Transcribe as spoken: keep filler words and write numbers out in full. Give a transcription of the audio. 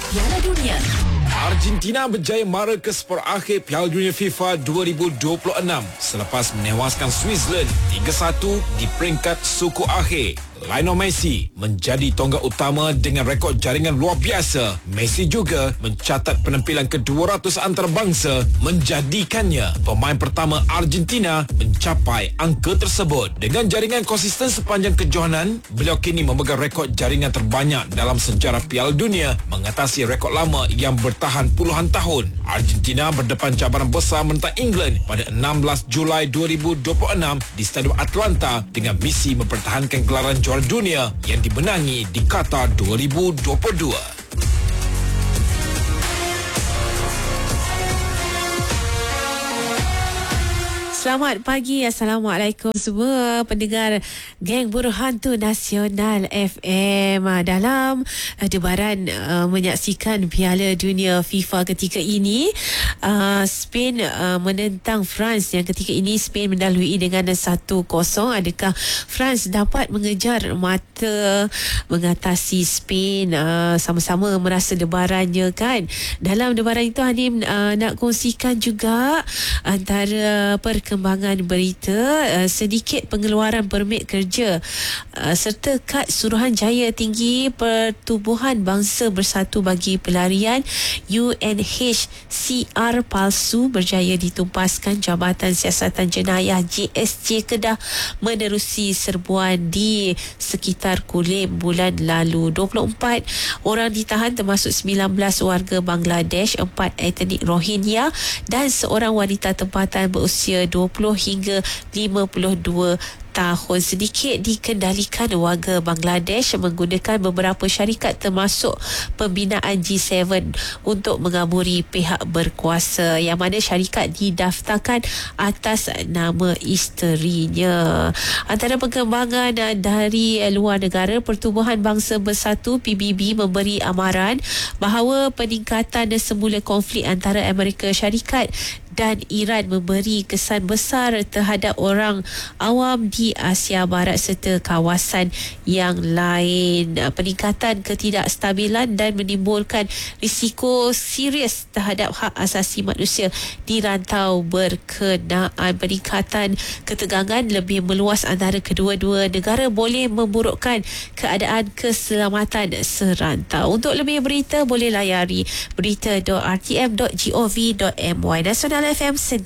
Piala Dunia. Argentina berjaya mara ke separ akhir Piala Dunia FIFA dua ribu dua puluh enam selepas menewaskan Switzerland tiga satu di peringkat suku akhir. Lionel Messi menjadi tonggak utama dengan rekod jaringan luar biasa. Messi juga mencatat penampilan ke dua ratus antarabangsa, menjadikannya pemain pertama Argentina mencapai angka tersebut. Dengan jaringan konsisten sepanjang kejohanan, beliau kini memegang rekod jaringan terbanyak dalam sejarah Piala Dunia, mengatasi rekod lama yang bertahan puluhan tahun. Argentina berdepan cabaran besar menentang England pada enam belas Julai dua ribu dua puluh enam di Stadium Atlanta dengan misi mempertahankan gelaran juara dunia yang dimenangi di Qatar dua ribu dua puluh dua. Selamat pagi, Assalamualaikum semua pendengar Geng Buruh Hantu Nasional F M. Dalam uh, debaran uh, menyaksikan Piala Dunia FIFA ketika ini, uh, Spain uh, menentang France yang ketika ini Spain mendahului dengan satu kosong. Adakah France dapat mengejar mata mengatasi Spain? Uh, sama-sama merasa debarannya kan. Dalam debaran itu Hanim uh, nak kongsikan juga antara perkembangan Perkembangan berita, uh, sedikit pengeluaran permit kerja uh, serta kad Suruhanjaya Tinggi Pertubuhan Bangsa Bersatu bagi Pelarian U N H C R palsu berjaya ditumpaskan. Jabatan Siasatan Jenayah J S J Kedah menerusi serbuan di sekitar Kulim bulan lalu. dua puluh empat orang ditahan termasuk sembilan belas warga Bangladesh, empat etnik Rohingya dan seorang wanita tempatan berusia dua puluh hingga lima puluh dua tahun. Sedikit dikendalikan warga Bangladesh menggunakan beberapa syarikat termasuk pembinaan G tujuh untuk mengaburi pihak berkuasa, yang mana syarikat didaftarkan atas nama isterinya. Antara perkembangan dari luar negara, Pertubuhan Bangsa Bersatu P B B memberi amaran bahawa peningkatan semula konflik antara Amerika Syarikat dan Iran memberi kesan besar terhadap orang awam di Asia Barat serta kawasan yang lain. Peningkatan ketidakstabilan dan menimbulkan risiko serius terhadap hak asasi manusia di rantau berkenaan. Peningkatan ketegangan lebih meluas antara kedua-dua negara boleh memburukkan keadaan keselamatan serantau. Untuk lebih berita boleh layari berita dot r t m dot gov dot my. Nasional F M sedia